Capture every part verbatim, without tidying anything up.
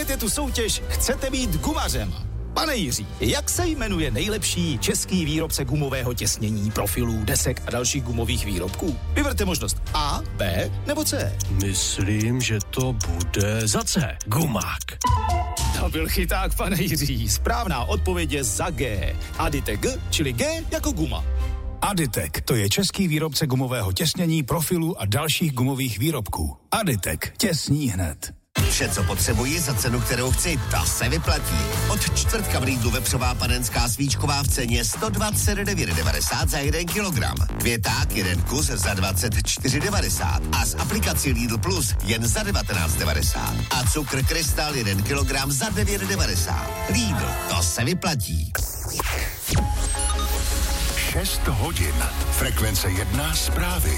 Opět je tu soutěž Chcete být gumařem. Pane Jiří, jak se jmenuje nejlepší český výrobce gumového těsnění, profilů, desek a dalších gumových výrobků? Vyberte možnost A, B nebo C. Myslím, že to bude za C. Gumák. To byl chyták, pane Jiří. Správná odpověď je za G. Aditek G, čili G jako guma. Aditek, to je český výrobce gumového těsnění, profilů a dalších gumových výrobků. Aditek, těsní hned. Vše, co potřebuji za cenu, kterou chci, to se vyplatí. Od čtvrtka v Lidlu vepřová panenská svíčková v ceně sto dvacet devět devadesát za jeden kilogram. Květák jeden kus za dvacet čtyři devadesát a z aplikací Lidl Plus jen za devatenáct devadesát. A cukr Krystal jeden kilogram za devět devadesát. Lidl, to se vyplatí. šest hodin. Frekvence jedna zprávy.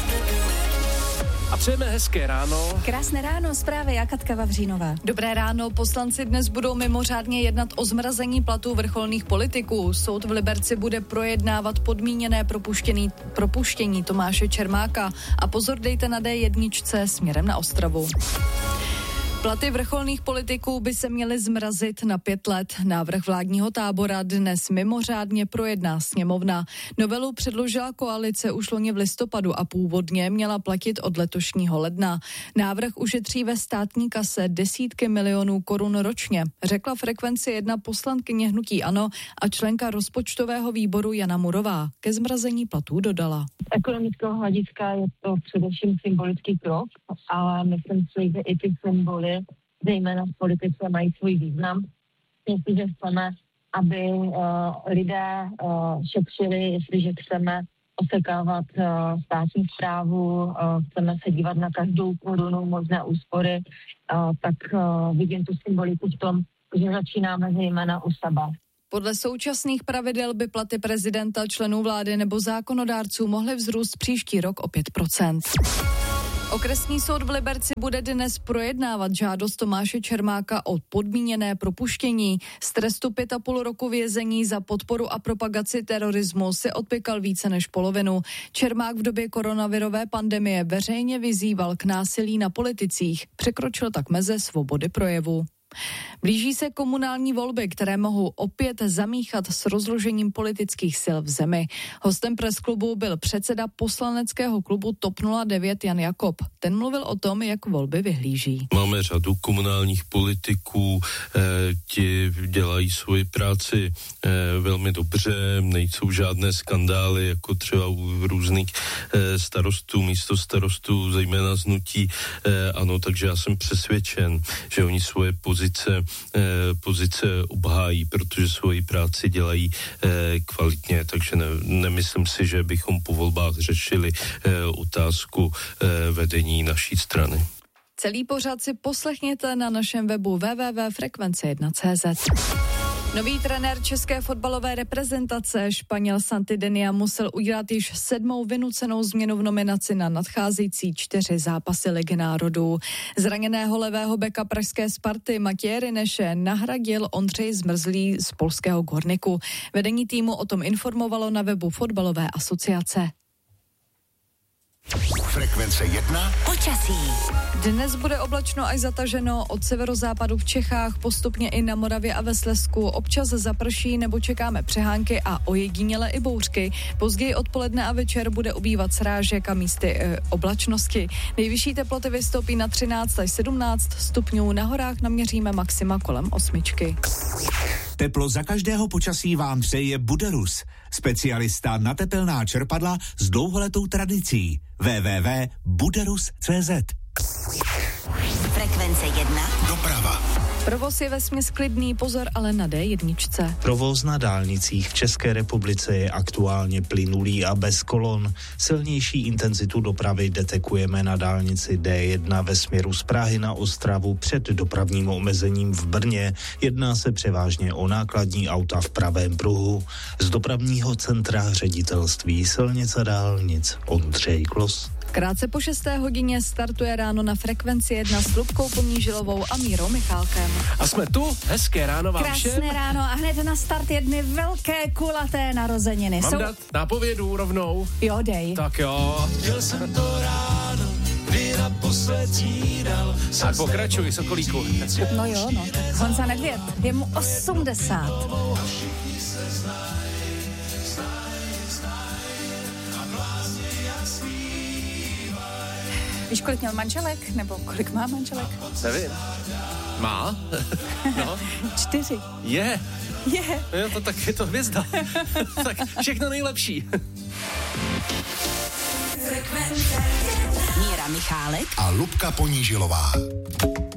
A přejeme hezké ráno. Krásné ráno, zprávy a Katka Vavřínová. Dobré ráno, poslanci dnes budou mimořádně jednat o zmrazení platů vrcholných politiků. Soud v Liberci bude projednávat podmíněné propuštění, propuštění Tomáše Čermáka. A pozor, dejte na dé jedna směrem na Ostravu. Platy vrcholných politiků by se měly zmrazit na pět let. Návrh vládního tábora dnes mimořádně projedná sněmovna. Novelu předložila koalice už loni v listopadu a původně měla platit od letošního ledna. Návrh ušetří ve státní kase desítky milionů korun ročně, řekla Frekvenci jedna poslankyně hnutí ANO a členka rozpočtového výboru Jana Murová. Ke zmrazení platů dodala. Z ekonomického hlediska je to především symbolický krok, ale myslím si, že i ty symboly, zejména v politice, mají svůj význam. Jestliže chceme, aby uh, lidé uh, šetřili, jestliže chceme osekávat uh, státní správu, uh, chceme se dívat na každou korunu možné úspory, uh, tak uh, vidím tu symboliku v tom, že začínáme zejména u sebe. Podle současných pravidel by platy prezidenta, členů vlády nebo zákonodárců mohly vzrůst příští rok o pět procent. Okresní soud v Liberci bude dnes projednávat žádost Tomáše Čermáka o podmíněné propuštění. Z trestu pět a půl roku vězení za podporu a propagaci terorismu si odpykal více než polovinu. Čermák v době koronavirové pandemie veřejně vyzýval k násilí na politicích. Překročil tak meze svobody projevu. Blíží se komunální volby, které mohou opět zamíchat s rozložením politických sil v zemi. Hostem presklubu byl předseda poslaneckého klubu T O P nula devět Jan Jakob. Ten mluvil o tom, jak volby vyhlíží. Máme řadu komunálních politiků, eh, ti dělají svoji práci eh, velmi dobře, nejsou žádné skandály, jako třeba u různých eh, starostů, místostarostů, zejména z hnutí eh, ANO, takže já jsem přesvědčen, že oni svoje pozice Eh, pozice obhájí, protože svoji práci dělají eh, kvalitně, takže ne, nemyslím si, že bychom po volbách řešili eh, otázku eh, vedení naší strany. Celý pořad si poslechněte na našem webu w w w tečka frekvence jedna tečka cé zet. Nový trenér české fotbalové reprezentace Španěl Santidenia musel udělat již sedmou vynucenou změnu v nominaci na nadcházející čtyři zápasy Ligy národů. Zraněného levého beka pražské Sparty Matěje Ryneše nahradil Ondřej Zmrzlý z polského Gorniku. Vedení týmu o tom informovalo na webu fotbalové asociace. Frekvence jedna. Počasí. Dnes bude oblačno až zataženo, od severozápadu v Čechách, postupně i na Moravě a ve Slezsku. Občas zaprší nebo čekáme přehánky a ojediněle i bouřky. Později odpoledne a večer bude ubývat srážek a místy e, oblačnosti. Nejvyšší teploty vystoupí na třináct až sedmnáct stupňů, na horách naměříme maxima kolem osmičky. Teplo za každého počasí vám přeje Buderus, specialista na tepelná čerpadla s dlouholetou tradicí. w w w tečka buderus tečka cé zet. Frekvence jedna. Doprava. Provoz je vesměs klidný, pozor ale na dé jedna. Provoz na dálnicích v České republice je aktuálně plynulý a bez kolon. Silnější intenzitu dopravy detekujeme na dálnici dé jedna ve směru z Prahy na Ostravu před dopravním omezením v Brně. Jedná se převážně o nákladní auta v pravém pruhu. Z dopravního centra ředitelství silnic a dálnic Ondřej Klos. Krátce po šesté hodině startuje ráno na Frekvenci jedna s Lubkou Ponížilovou a Mírou Michálkem. A jsme tu, hezké ráno vám všem. Krásné ráno a hned na start jedny velké kulaté narozeniny. Mám Jsou... dát nápovědu rovnou? Jo, dej. Tak jo. Měl jsem to ráno, kdy na Tak pokračuj, Sokolíku. No jo, no. Tak Honza Nedvěd, je mu osmdesát. Víš, kolik měl manželek? Nebo kolik má manželek? Nevím. Má? No. Čtyři. Je. Je. Jo, to tak je to hvězda. Tak všechno nejlepší. Míra Michálek a Lubka Ponížilová.